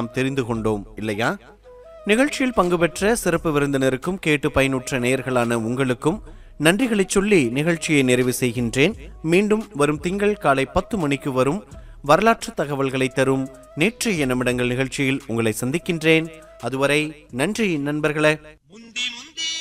நாம் தெரிந்து கொண்டோம் இல்லையா? நிகழ்ச்சியில் பங்கு பெற்ற சிறப்பு விருந்தினருக்கும் கேட்டு பயனுற்ற நேயர்களான உங்களுக்கும் நன்றிகளை சொல்லி நிகழ்ச்சியை நிறைவு செய்கின்றேன். மீண்டும் வரும் திங்கள் காலை 10 மணிக்கு வரும் வரலாற்று தகவல்களை தரும் நேற்றைய நிமிடங்கள் நிகழ்ச்சியில் உங்களை சந்திக்கின்றேன். அதுவரை நன்றி நண்பர்களே.